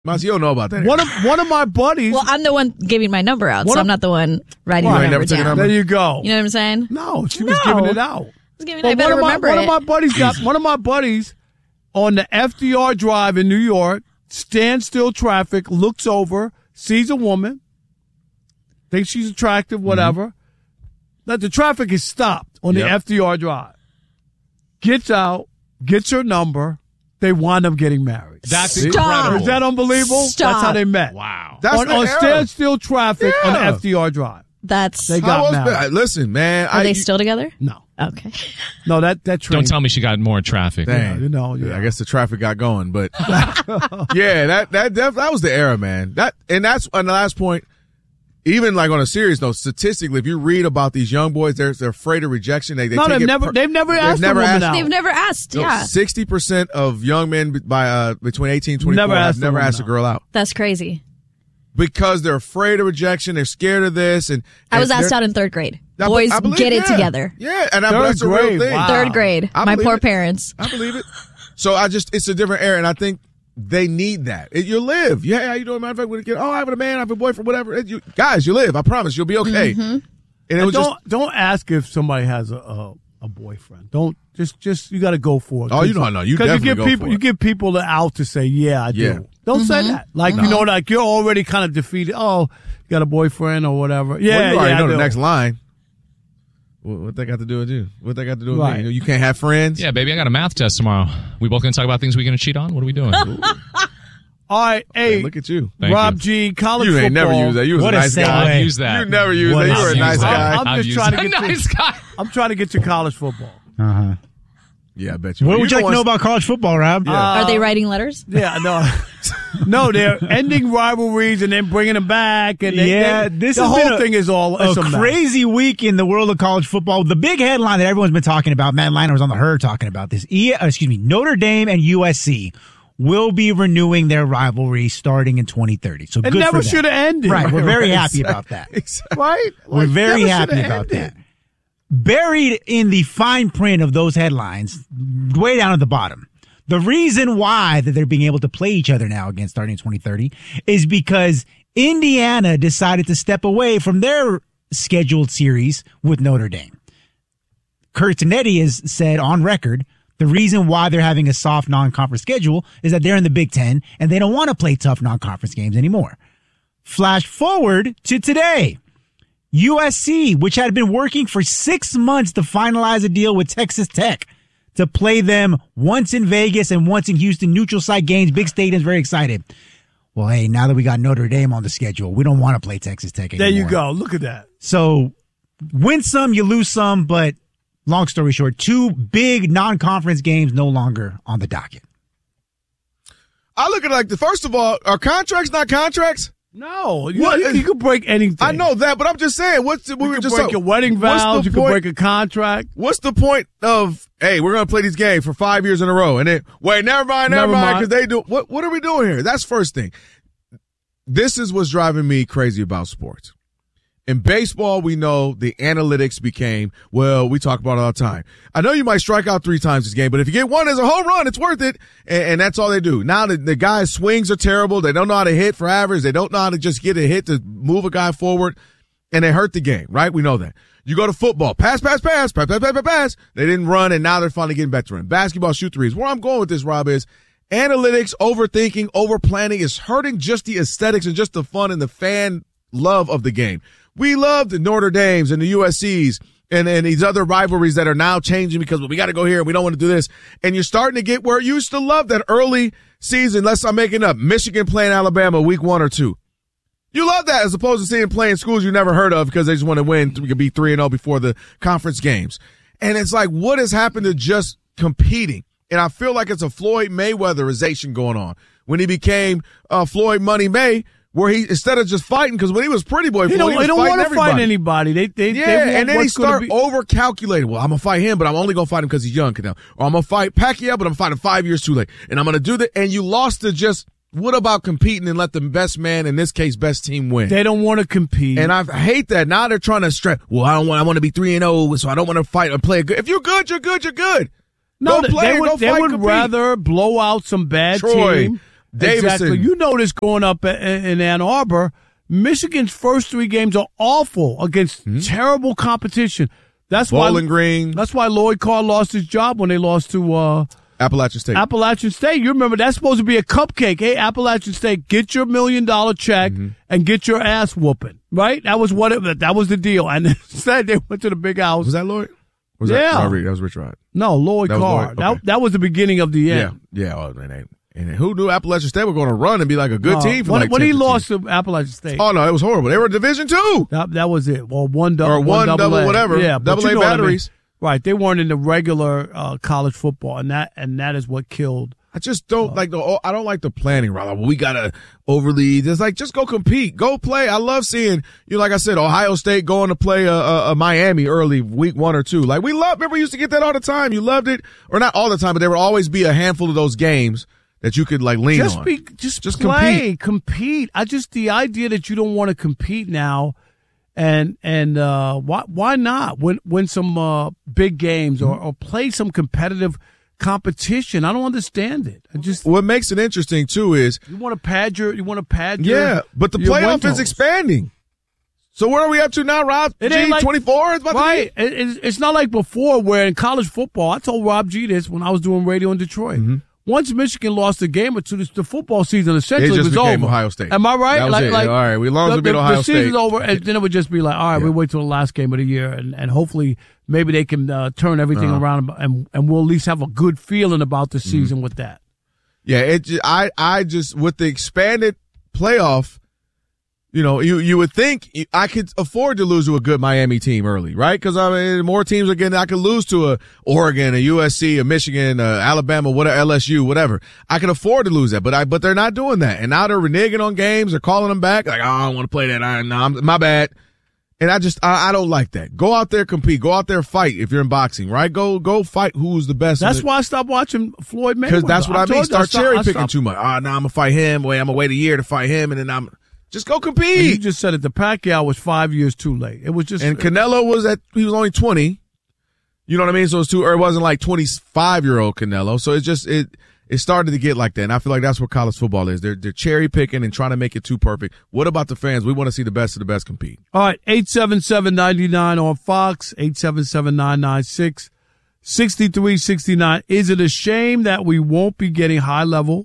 Mouse, you don't know about that. One of my buddies. Well, I'm the one giving my number out, so I'm not the one writing the number down. There you go. You know what I'm saying? No, she was giving it out. I was giving it. I better remember it. One of my buddies on the FDR Drive in New York, standstill traffic, looks over, sees a woman, thinks she's attractive, whatever. That the traffic is stopped on the FDR Drive. Gets out, gets her number. They wind up getting married. That's incredible. Is that unbelievable? Stop. That's how they met. Wow. That's on standstill traffic on FDR Drive. They got married. Listen, man. Are they still together? No. Okay. No, that train. Don't tell me she got more traffic. Dang. Yeah. I guess the traffic got going, but yeah, that was the era, man. That's on the last point. Even like on a serious note, statistically, if you read about these young boys, they're afraid of rejection. They've never asked a woman out. They've never asked. Yeah. 60% of young men by between 18 and 24 have never asked a girl out. That's crazy. Because they're afraid of rejection, they're scared of this, and I was asked out in 3rd grade. Boys, get it together. Yeah, and that's a real thing. Wow. 3rd grade. My poor parents. I believe it. So it's a different era, and I think they need that. You live. Yeah, how you doing? Matter of fact, when you get, I have a man, I have a boyfriend, whatever. Guys, you live. I promise you'll be okay. Mm-hmm. And don't ask if somebody has a boyfriend. Don't just you got to go for it. Oh, you don't know. You definitely go for it. You give people the out to say, yeah, I do. Yeah. Don't say that. Like like you're already kind of defeated. Oh, you got a boyfriend or whatever. Yeah, well, you already know I the do. next line. What they got to do with you? What they got to do with Right. me? You can't have friends. Yeah, baby, I got a math test tomorrow. We both going to talk about things we're going to cheat on? What are we doing? All right, hey, look at you, Rob G. College you football. ain't never used that. You was What a a nice segue. guy. I've used that. You never used What that. You a were a nice segue. guy. I'm just trying to get nice guy. I'm trying to get to college football. Uh-huh. Yeah, I bet you. What would you like to know know about college football, Rob? Are they writing letters? Yeah, no, no, they're ending rivalries and then bringing them back, and This the has whole been thing is all a mess. crazy week in the world of college football. The big headline that everyone's been talking about, Matt Liner was on the Herd talking about this. Notre Dame and USC will be renewing their rivalry starting in 2030. So It good never for them. should have ended. Right, we're very happy about that. Right? We're very Never happy shoulda about that. ended. Buried in the fine print of those headlines, way down at the bottom, the reason why that they're being able to play each other now again starting in 2030 is because Indiana decided to step away from their scheduled series with Notre Dame. Curt Cinetti has said on record the reason why they're having a soft non-conference schedule is that they're in the Big Ten and they don't want to play tough non-conference games anymore. Flash forward to today. USC, which had been working for 6 months to finalize a deal with Texas Tech to play them once in Vegas and once in Houston, neutral site games, big stadiums, very excited. Well, hey, now that we got Notre Dame on the schedule, we don't want to play Texas Tech anymore. There you go. Look at that. So win some, you lose some, but long story short, 2 big non-conference games no longer on the docket. I look at it like first of all, are contracts not contracts? No, you could break anything. I know that, but I'm just saying, You could break your wedding vows. You could break a contract. What's the point of, hey, we're going to play these games for 5 years in a row, and then, wait, never mind, because they do, what are we doing here? That's first thing. This is what's driving me crazy about sports. In baseball, we know the analytics became, well, we talk about it all the time. I know you might strike out 3 times this game, but if you get one as a home run, it's worth it. And that's all they do. Now the guys' swings are terrible. They don't know how to hit for average. They don't know how to just get a hit to move a guy forward. And they hurt the game, right? We know that. You go to football, pass. They didn't run, and now they're finally getting back to run. Basketball, shoot threes. Where I'm going with this, Rob, is analytics, overthinking, overplanning is hurting just the aesthetics and just the fun and the fan love of the game. We love the Notre Dames and the USCs and these other rivalries that are now changing because we got to go here and we don't want to do this. And you're starting to get where you used to love that early season, unless I'm making up, Michigan playing Alabama week 1 or 2. You love that as opposed to seeing playing schools you never heard of because they just want to win. We could be 3-0 before the conference games. And it's like, what has happened to just competing? And I feel like it's a Floyd Mayweatherization going on. When he became Floyd Money May, where he, instead of just fighting, because when he was Pretty Boy, they don't want to fight anybody. They and then he start over-calculating. Well, I'm going to fight him, but I'm only going to fight him because he's young now. Or I'm going to fight Pacquiao, but I'm fighting 5 years too late. And I'm going to do that. And you lost to just, what about competing and let the best man, in this case, best team win? They don't want to compete. And I hate that. Now they're trying to stress, well, I want to be 3-0, so I don't want to fight or play good. If you're good, you're good, you're good. No, go play, they would compete. rather blow out some bad Troy, team. Davidson. Exactly. You know this growing up in Ann Arbor. Michigan's first 3 games are awful against terrible competition. Bowling Green. That's why Lloyd Carr lost his job when they lost to Appalachian State. Appalachian State. You remember that's supposed to be a cupcake. Hey, Appalachian State, get your $1 million check and get your ass whooping. Right? That was that was the deal. And instead they went to the big house. Was that Lloyd? That was Rich Rod. No, Lloyd Carr. Okay. That was the beginning of the end. Yeah. Oh, and who knew Appalachian State were going to run and be like a good team for when he lost to Appalachian State? Oh no, it was horrible. They were Division II. That was it. Well, one double whatever. Yeah, double A batteries. I mean. Right, they weren't in the regular college football, and that is what killed. I just don't I don't like the planning, Rob. We gotta overly. It's like just go compete, go play. I love seeing like I said, Ohio State going to play a Miami early week 1 or 2. Like remember we used to get that all the time. You loved it, or not all the time, but there would always be a handful of those games that you could lean on. Just play, compete. The idea that you don't want to compete now. And why not win some big games or play some competitive competition? I don't understand it. What makes it interesting too is you want to pad your but the playoff is expanding. So where are we up to now, Rob? It ain't 24. It's about right. It's not like before where in college football. I told Rob G this when I was doing radio in Detroit. Once Michigan lost a game or two, the football season essentially was over. Ohio State. Am I right? That was it. All right, we long as we beat Ohio State. The season's over, and then it would just be like, all right, we wait till the last game of the year, and hopefully maybe they can turn everything around, and we'll at least have a good feeling about the season with that. Yeah, I just with the expanded playoff. You would think I could afford to lose to a good Miami team early, right? Because more teams are getting. I could lose to a Oregon, a USC, a Michigan, Alabama, whatever, LSU, whatever. I could afford to lose that, but they're not doing that, and now they're reneging on games. They're calling them back, like, I don't want to play that. My bad. And I don't like that. Go out there, compete. Go out there, fight. If you're in boxing, right? Go fight. Who's the best? That's why I stopped watching Floyd Mayweather. Because that's what I mean. Start cherry picking too much. Now I'm gonna fight him. I'm gonna wait a year to fight him, and then just go compete. And you just said it. The Pacquiao was 5 years too late. It was just. And Canelo he was only 20. You know what I mean? So it wasn't like 25-year-old Canelo. So it started to get like that. And I feel like that's what college football is. They're cherry picking and trying to make it too perfect. What about the fans? We want to see the best of the best compete. All right. 877-99 on Fox. 877-996-6369. Is it a shame that we won't be getting high level,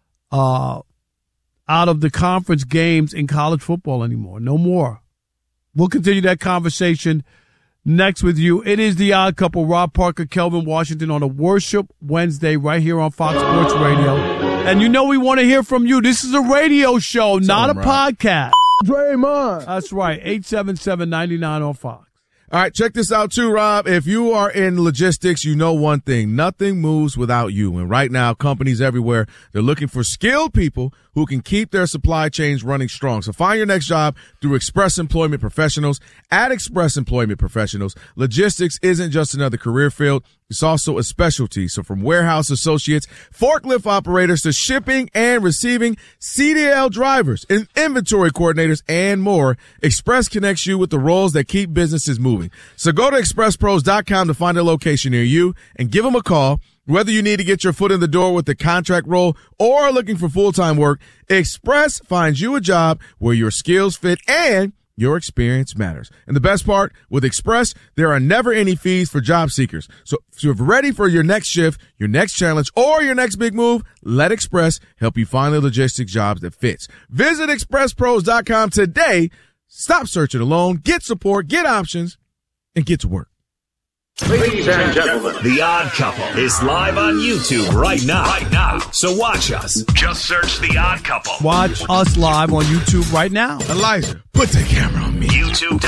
out of the conference games in college football anymore? No more. We'll continue that conversation next with you. It is The Odd Couple, Rob Parker, Kelvin Washington on a Worship Wednesday right here on Fox Sports Radio. And we want to hear from you. This is a radio show, not a podcast. Draymond. That's right. 877-99 on Fox. All right, check this out too, Rob. If you are in logistics, you know one thing. Nothing moves without you. And right now, companies everywhere, they're looking for skilled people who can keep their supply chains running strong. So find your next job through Express Employment Professionals. At Express Employment Professionals, logistics isn't just another career field. It's also a specialty. So from warehouse associates, forklift operators to shipping and receiving, CDL drivers and inventory coordinators and more, Express connects you with the roles that keep businesses moving. So go to expresspros.com to find a location near you and give them a call. Whether you need to get your foot in the door with the contract role or are looking for full-time work, Express finds you a job where your skills fit and your experience matters. And the best part, with Express, there are never any fees for job seekers. So if you're ready for your next shift, your next challenge, or your next big move, let Express help you find the logistics jobs that fits. Visit expresspros.com today. Stop searching alone. Get support, get options, and get to work. Ladies and gentlemen, The Odd Couple is live on YouTube right now. So watch us. Just search The Odd Couple. Watch us live on YouTube right now. Elijah, put the camera on me.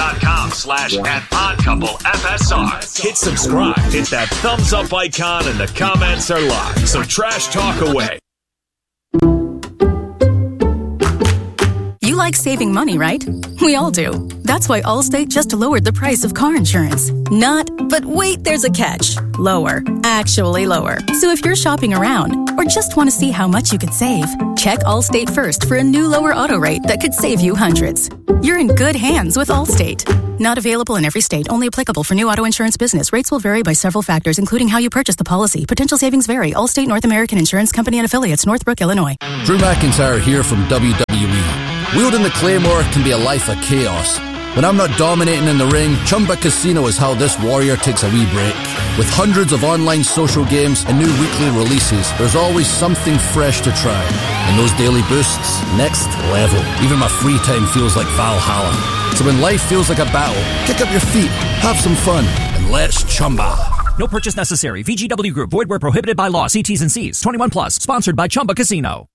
YouTube.com/@oddcouplefsr. Hit subscribe. Hit that thumbs up icon and the comments are live. So trash talk away. You like saving money, right? We all do. That's why Allstate just lowered the price of car insurance. Not, but wait, there's a catch. Lower. Actually lower. So if you're shopping around or just want to see how much you could save, check Allstate first for a new lower auto rate that could save you hundreds. You're in good hands with Allstate. Not available in every state. Only applicable for new auto insurance business. Rates will vary by several factors, including how you purchase the policy. Potential savings vary. Allstate North American Insurance Company and affiliates, Northbrook, Illinois. Drew McIntyre here from WWE. Wielding the Claymore can be a life of chaos. When I'm not dominating in the ring, Chumba Casino is how this warrior takes a wee break. With hundreds of online social games and new weekly releases, there's always something fresh to try. And those daily boosts, next level. Even my free time feels like Valhalla. So when life feels like a battle, kick up your feet, have some fun, and let's Chumba. No purchase necessary. VGW Group. Void where prohibited by law. See T's and C's. 21 plus. Sponsored by Chumba Casino.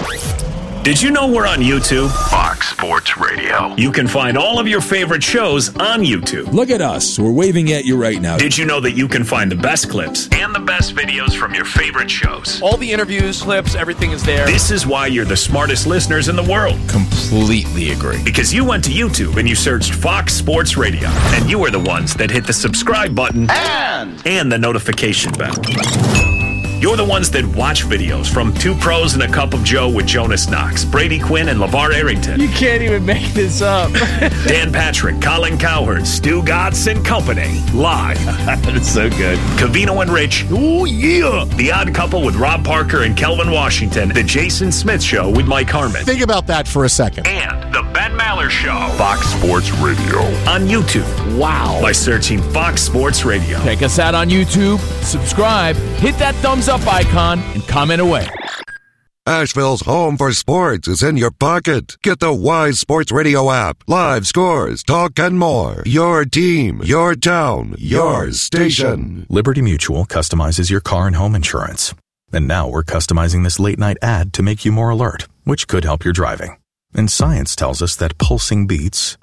Did you know we're on YouTube? Fox Sports Radio. You can find all of your favorite shows on YouTube. Look at us. We're waving at you right now. Did you know that you can find the best clips and the best videos from your favorite shows? All the interviews, clips, everything is there. This is why you're the smartest listeners in the world. Completely agree. Because you went to YouTube and you searched Fox Sports Radio. And you are the ones that hit the subscribe button and the notification bell. You're the ones that watch videos from Two Pros and a Cup of Joe with Jonas Knox, Brady Quinn, and LeVar Arrington. You can't even make this up. Dan Patrick, Colin Cowherd, Stu Gatz and Company. Live. That's so good. Covino and Rich. Oh, yeah. The Odd Couple with Rob Parker and Kelvin Washington. The Jason Smith Show with Mike Harmon. Think about that for a second. And the Ben Maller Show. Fox Sports Radio. On YouTube. Wow. By searching Fox Sports Radio. Check us out on YouTube. Subscribe. Hit that thumbs up icon and comment away. Asheville's home for sports is in your pocket. Get the Wise Sports Radio app. Live scores, talk, and more. Your team, your town, your station. Liberty Mutual customizes your car and home insurance. And now we're customizing this late-night ad to make you more alert, which could help your driving. And science tells us that pulsing beats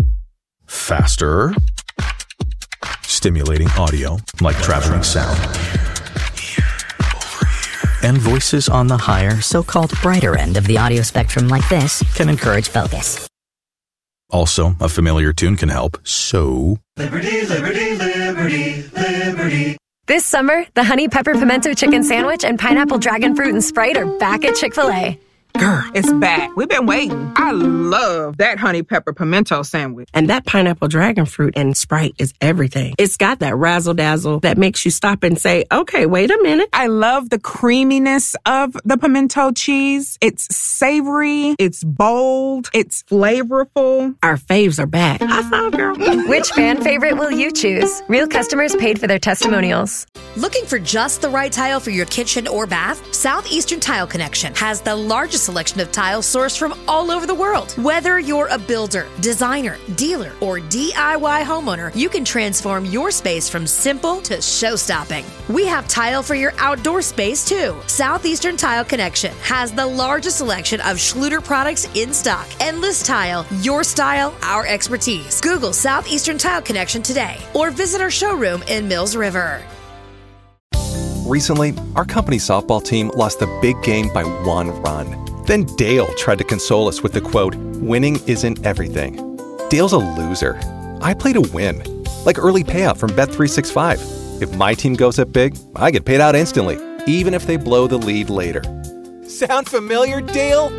faster, stimulating audio like traveling sound, and voices on the higher, so-called brighter end of the audio spectrum like this can encourage focus. Also, a familiar tune can help, so... Liberty, liberty, liberty, liberty. This summer, the Honey Pepper Pimento Chicken Sandwich and Pineapple Dragon Fruit and Sprite are back at Chick-fil-A. Girl, it's back. We've been waiting. I love that Honey Pepper Pimento Sandwich. And that Pineapple Dragon Fruit and Sprite is everything. It's got that razzle-dazzle that makes you stop and say, okay, wait a minute. I love the creaminess of the pimento cheese. It's savory. It's bold. It's flavorful. Our faves are back. High five, girl. Which fan favorite will you choose? Real customers paid for their testimonials. Looking for just the right tile for your kitchen or bath? Southeastern Tile Connection has the largest selection of tiles sourced from all over the world. Whether you're a builder, designer, dealer, or DIY homeowner, you can transform your space from simple to show-stopping. We have tile for your outdoor space too. Southeastern Tile Connection has the largest selection of Schluter products in stock. Endless Tile, your style, our expertise. Google Southeastern Tile Connection today or visit our showroom in Mills River. Recently, our company's softball team lost a big game by 1 run. Then Dale tried to console us with the quote, "Winning isn't everything." Dale's a loser. I play to win. Like early payout from Bet365. If my team goes up big, I get paid out instantly, even if they blow the lead later. Sound familiar, Dale?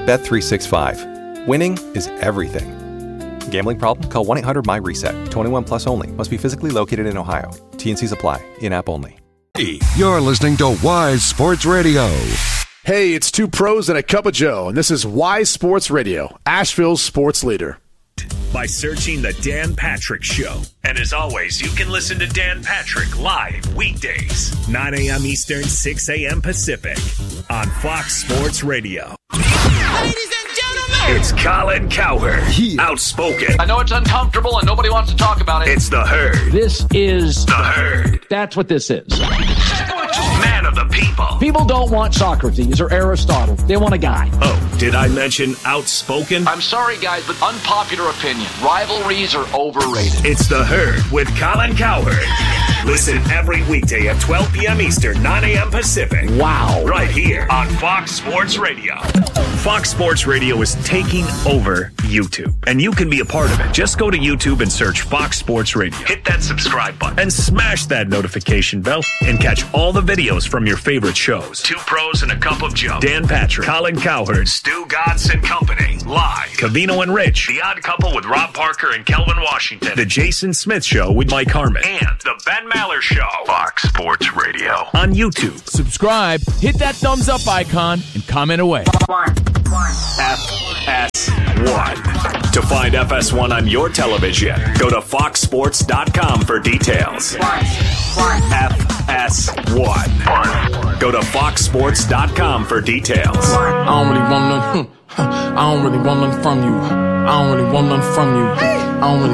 Bet365. Winning is everything. Gambling problem? Call 1-800-MY-RESET. 21 plus only. Must be physically located in Ohio. T&Cs apply. In-app only. You're listening to Wise Sports Radio. Hey, it's Two Pros and a Cup of Joe, and this is Wise Sports Radio, Asheville's sports leader. By searching The Dan Patrick Show. And as always, you can listen to Dan Patrick live weekdays, 9 a.m. Eastern, 6 a.m. Pacific, on Fox Sports Radio. Ladies and gentlemen, it's Colin Cowherd, outspoken. I know it's uncomfortable and nobody wants to talk about it. It's The Herd. This is The Herd. That's what this is. Man of the people. people. People don't want Socrates or Aristotle. They want a guy. Oh, did I mention outspoken? I'm sorry, guys, but unpopular opinion. Rivalries are overrated. It's The Herd with Colin Cowherd. Listen every weekday at 12 p.m. Eastern, 9 a.m. Pacific. Wow. Right here on Fox Sports Radio. Fox Sports Radio is taking over YouTube, and you can be a part of it. Just go to YouTube and search Fox Sports Radio. Hit that subscribe button and smash that notification bell and catch all the videos from your favorite shows. Two Pros and a Cup of Joe. Dan Patrick, Colin Cowherd, Stu Godson Company. Live. Covino and Rich. The Odd Couple with Rob Parker and Kelvin Washington. The Jason Smith Show with Mike Harmon. And The Ben Maller Show. Fox Sports Radio. On YouTube. Subscribe, hit that thumbs up icon, and comment away. FS1. To find FS1 on your television, go to foxsports.com for details. FS1. Go to foxsports.com for details. I don't really want none. I don't really want none from you. I don't really want none from you. I don't really